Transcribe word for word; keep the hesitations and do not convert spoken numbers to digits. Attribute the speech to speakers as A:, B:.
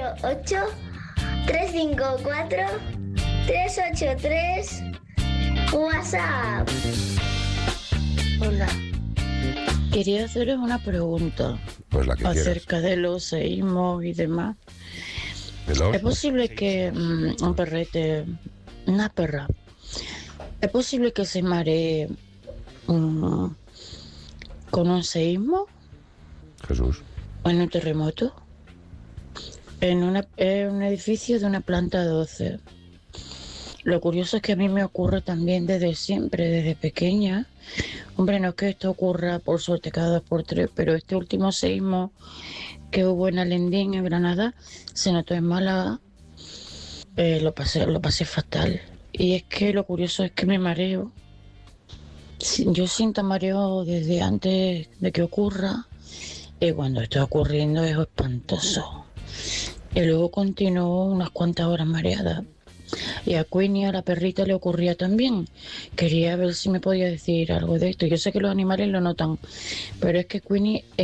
A: ocho, tres cinco cuatro, tres ocho tres. WhatsApp.
B: Hola. Quería haceros una pregunta
C: Pues la que
B: acerca de los seísmos y demás.
C: ¿Los?
B: ¿Es posible que mm, un perrete, una perra, es posible que se maree mm, con un seísmo
C: Jesús.
B: o en un terremoto? En, una, en un edificio de una planta doce. Lo curioso es que a mí me ocurre también desde siempre, desde pequeña. Hombre, no es que esto ocurra por suerte cada dos por tres, pero este último seísmo que hubo en Alendín, en Granada, se notó en Málaga, eh, lo pasé, lo pasé fatal. Y es que lo curioso es que me mareo. Si- Yo siento mareo desde antes de que ocurra, y cuando está ocurriendo es espantoso. Y luego continuó unas cuantas horas mareada. Y a Queenie, a la perrita, le ocurría también. Quería ver si me podía decir algo de esto. Yo sé que los animales lo notan, pero es que Queenie